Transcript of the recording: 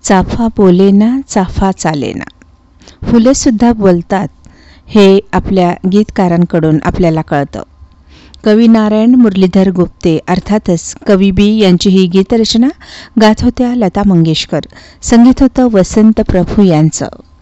चाफा बोलेना चाफा चालेना. फुलेसुद्धा बोलतात हे आपल्या गीतकारांकडून आपल्याला कळतं. कवी नारायण मुरलीधर गुप्ते अर्थातच कवी बी यांची ही गीतरचना गात होत्या लता मंगेशकर. संगीत होतं वसंत प्रभू यांचं.